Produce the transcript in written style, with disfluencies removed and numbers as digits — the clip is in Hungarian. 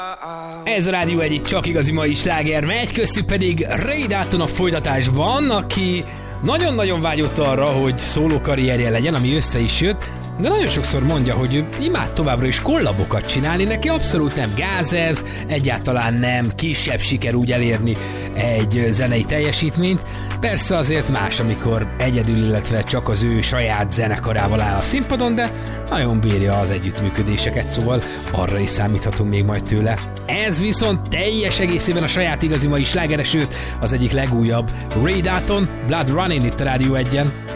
Ez a Rádió egyik csak igazi mai sláger megy, köztük pedig Ray Dalton a folytatásban, aki nagyon-nagyon vágyott arra, hogy szóló karrierje legyen, ami össze is jött, de nagyon sokszor mondja, hogy ő imád továbbra is kollabokat csinálni, neki abszolút nem gáz ez, egyáltalán nem kisebb siker úgy elérni egy zenei teljesítményt. Persze azért más, amikor egyedül, illetve csak az ő saját zenekarával áll a színpadon, de nagyon bírja az együttműködéseket, szóval arra is számíthatunk még majd tőle. Ez viszont teljes egészében a saját igazi mai slágere, sőt az egyik legújabb, Ray Dalton, Blood Running itt a Rádió 1-en.